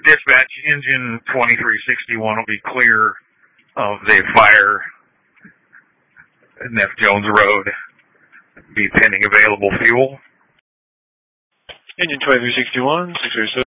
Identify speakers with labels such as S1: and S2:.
S1: Dispatch, engine 2361 will be clear of the fire at Neff Jones Road. Be pending available fuel.
S2: Engine 2361, 607.